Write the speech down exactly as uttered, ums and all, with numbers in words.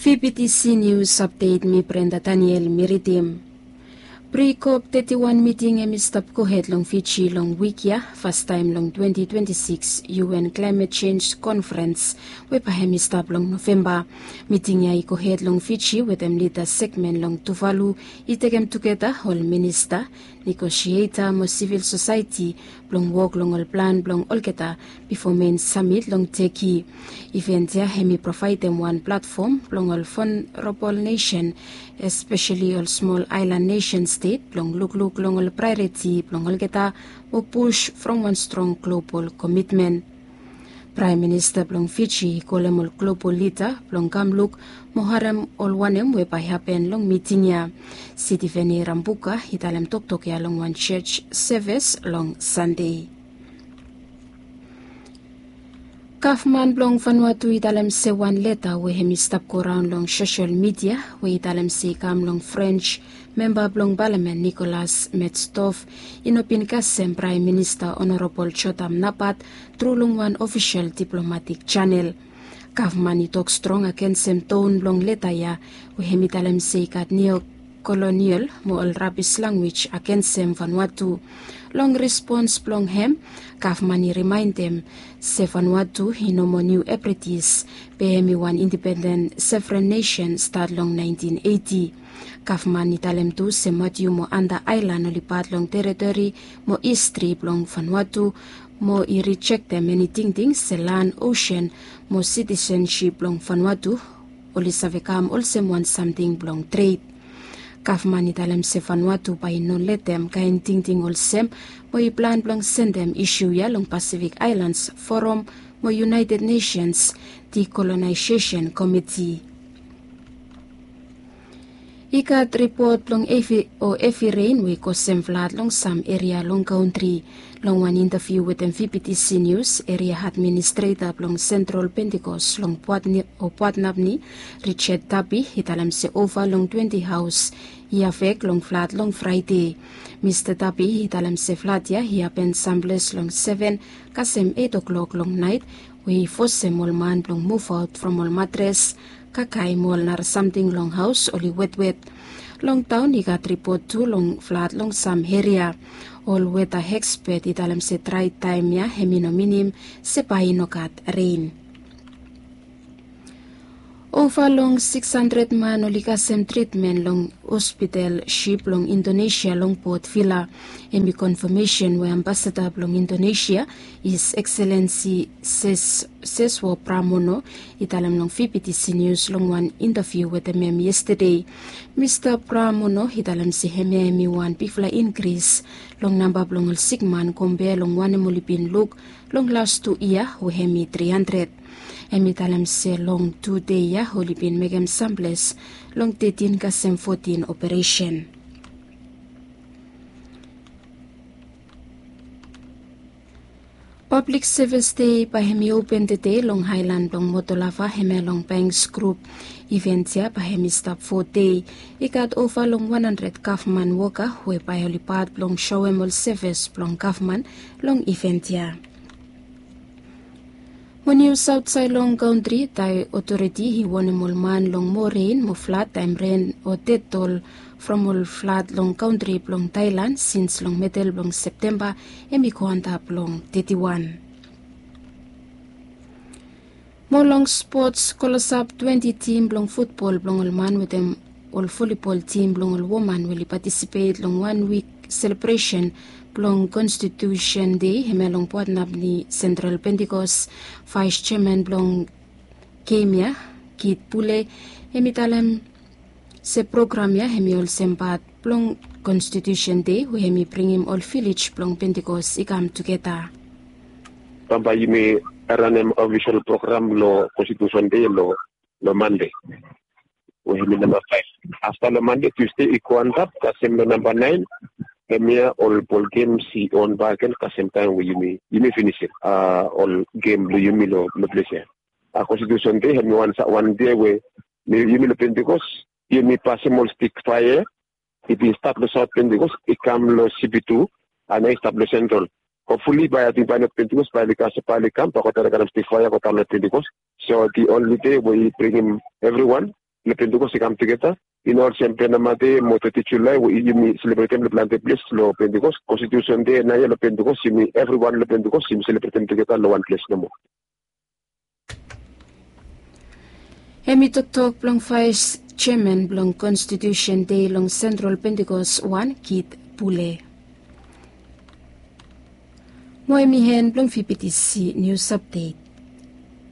V P T C News Update mi Brenda Daniel Miridim. Pre-COP thirty-one meeting emi stop ko head long Fiji long week ya first time long twenty twenty-six U N Climate Change Conference we pahemi stop long November. Meeting ya iko head long Fiji with them leader segment long Tuvalu itegem together all minister negotiator mo civil society long work long all plan long all keta before main summit long teki event ya hemi provide them one platform long all vulnerable nation especially all small island nation state long look look long all priority long all keta will push from one strong global commitment. Prime Minister Blong Fiji kolemol global leader Blong Kamluk Moharem Olwanem we by happen long meeting ya City Veni Rambuka hitalem tok tok ya long one church service long Sunday. Kafman Blong Vanuatu italem se one letter we hemi stop go round long social media we italem se kam long French member Blong Parliament Nicolas Metstov inopin kasem Prime Minister Honorable Chotam Napat through long one official diplomatic channel. Kafman talk strong against sem tone long letter ya we hemi italem se kat neo-colonial mo all rubbish language against sem Vanuatu. Long response Blong hem, Kafmani remind them, se Vanuatu hinomo new apprentice, P M one independent sovereign nation start long nineteen eighty. Kafmani talem tu se matu mo anda island olipat long territory mo history Blong Vanuatu, mo I reject them anything things se land ocean mo citizenship Blong Vanuatu, oli savekam also want something Blong trade. Kafman italem se Vanuatu pa non let them kain ting ting ol sem mo I plan Blong send them issue ya long Pacific Islands Forum mo United Nations Decolonization Committee. Ikat report long efi o efi rain we ko sem flood long some area long country. Long one interview with V P T C News area administrator long Central Pentecost long Puatni o Puatnabni Richard Tapi hitalam se over long twenty house iafek long flat long Friday. Mister Tapi hitalam se flat ya hiapen sambles long seven kasem eight o'clock long night we force sem all man long move out from all mattress kakai mol nar something long house oli wet wet. Long town ikat report to long flat long some area. All weather expert italem se try time ya hemino minim se paino kat rain. Over long six hundred man olikasem treatment long hospital ship long Indonesia long Port Vila. Emi confirmation we ambassador long Indonesia His Excellency Ses Seswo Pramono italem long V P T C News long one interview with the mem yesterday. Mister Pramono italem si heme emi one pifla increase long number long sigman compare long one emolipin look long last two year we hemi three hundred. Emi talem se long two day ya holipin megem sambles long thirteen kasem fourteen operation. Public Service Day pa hemi open today long Highland long Motolava hemi long Banks Group event ya pa hemi stop four day. Ikat over long one hundred Kafman worker we pa holipat long showemol service long Kafman long event ya. Mo New South Side long country tay authority hi wone mol man long mo rain mo flat time rain o tetol from all flat long country long Thailand since long metal long September emi ko antap long thirty-one. Mo long sports kolasap twenty team long football long all man with them all volleyball team long all woman will participate long one week celebration Blong Constitution Day hemelong Puatnab ni Central Pentecost Vice Chairman Blong Kemia Kit Pule hemitalem se program ya hemiol sempat Blong Constitution Day we hemi bring him all village Blong Pentecost ikam together. Pamba yimi aranem official program lo Constitution Day lo lo Monday. We hemi number five. After lo Monday Tuesday ikuantap kasem lo number nine. Kemia all ball game si on bagen kasem time we yumi yumi finish it uh all game lo yumi lo lo place a Constitution Day hemi one one day we yumi lo Pentecost yumi pasemol stick fire it is start lo South Pentecost ikam lo C B two and I start lo Central hopefully by ating by Pentecost by the casa palikam pakota dalam stick fire kota lo Pentecost so the only day we bring him everyone le Pentecost come together. In order sempre na mate mo thirty July we yumi celebrate le plante place lo Pentecost Constitution Day na ya lo Pentecost yumi everyone le Pentecost yumi celebrate together lo one place na mo. Hemi tok blong Vice Chairman blong Constitution Day long Central Pentecost one Keith Pule. Mo emi hen blong V P T C News Update.